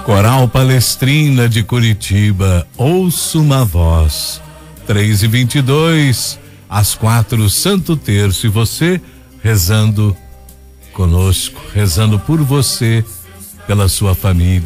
Coral Palestrina de Curitiba, ouço uma voz. 3:22, às 4, Santo Terço, e você rezando conosco, rezando por você, pela sua família.